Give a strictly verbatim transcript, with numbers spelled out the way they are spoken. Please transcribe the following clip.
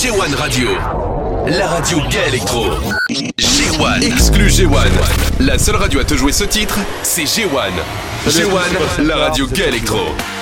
G un Radio. La radio gay électro. G un. Exclu G un. La seule radio à te jouer ce titre, c'est G un. G un, la radio gay électro.